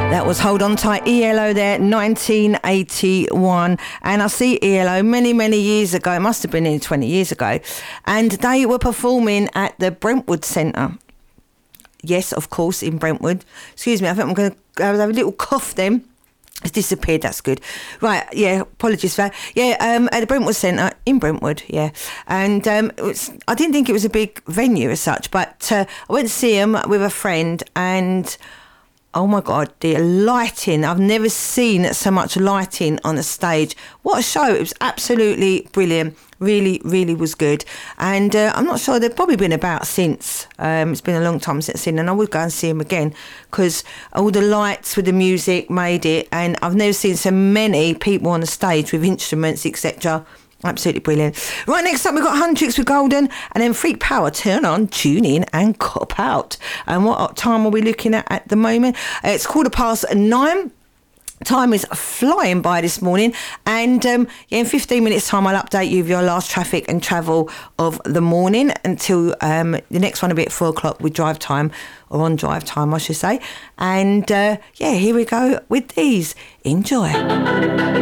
That was Hold On Tight, ELO there, 1981. And I see ELO many years ago. It must have been nearly 20 years ago. And they were performing at the Brentwood Centre. Yes, of course, in Brentwood. Excuse me, I think I'm going to have a little cough then. It's disappeared, that's good. Right, yeah, apologies for that. Yeah, at the Brentwood Centre in Brentwood, yeah. And I didn't think it was a big venue as such, but I went to see them with a friend and... oh my God, the lighting. I've never seen so much lighting on a stage. What a show. It was absolutely brilliant. Really was good. And I'm not sure, they've probably been about since. It's been a long time since I've seen them, and I would go and see them again because all the lights with the music made it, and I've never seen so many people on the stage with instruments, etc. Absolutely brilliant. Right, next up we've got Huntrix with Golden, and then Freak Power, Turn On, Tune In and Cop Out. And what time are we looking at the moment? It's 9:15. Time is flying by this morning, and in 15 minutes time I'll update you with your last traffic and travel of the morning until the next one will be at 4 o'clock with drive time, or on drive time I should say. And here we go with these. Enjoy.